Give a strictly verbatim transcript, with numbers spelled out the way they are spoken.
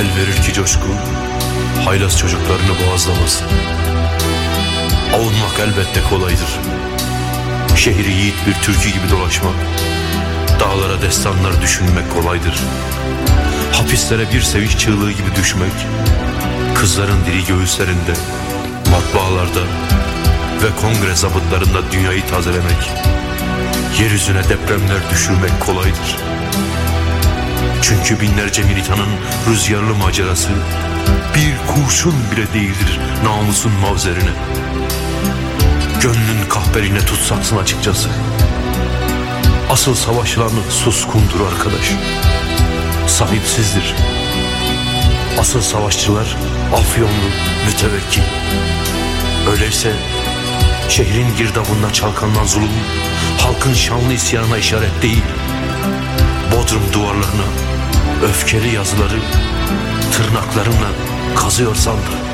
El verir ki coşku haylaz çocuklarını boğazlamasın. Avunmak elbette kolaydır. Şehri yiğit bir türkü gibi dolaşmak, dağlara destanlar düşünmek kolaydır. Hapislere bir sevinç çığlığı gibi düşmek, kızların diri göğüslerinde, matbaalarda ve kongre zabıtlarında dünyayı tazelemek, yeryüzüne depremler düşürmek kolaydır. Çünkü binlerce militanın rüzgarlı macerası bir kurşun bile değildir namusun mavzerine. Gönlün kahperine tutsaksın açıkçası. Asıl savaşılan suskundur arkadaş, sahipsizdir. Asıl savaşçılar afyonlu, mütevekkil. Öyleyse şehrin girdabında çalkanılan zulüm halkın şanlı isyanına işaret değil, Bodrum duvarlarına öfkeli yazıları tırnaklarımla kazıyorsan da